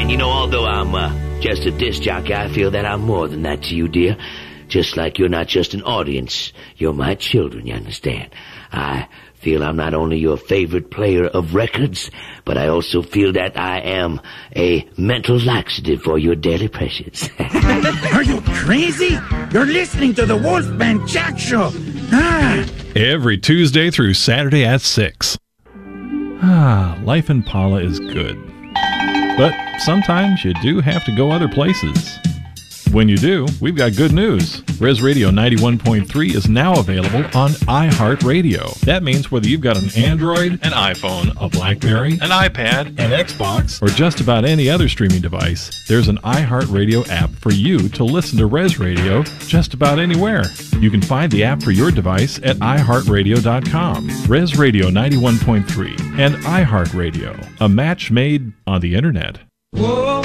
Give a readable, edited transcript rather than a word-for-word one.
And you know, although I'm just a disc jockey, I feel that I'm more than that to you, dear. Just like you're not just an audience, you're my children, you understand? I feel I'm not only your favorite player of records, but I also feel that I am a mental laxative for your daily pressures. Are you crazy? You're listening to the Wolfman Jack Show. Every Tuesday through Saturday at 6. Life in Pala is good. But sometimes you do have to go other places. When you do, we've got good news. Res Radio 91.3 is now available on iHeartRadio. That means whether you've got an Android, an iPhone, a BlackBerry, an iPad, an Xbox, or just about any other streaming device, there's an iHeartRadio app for you to listen to Res Radio just about anywhere. You can find the app for your device at iHeartRadio.com. Res Radio 91.3 and iHeartRadio, a match made on the internet. Whoa.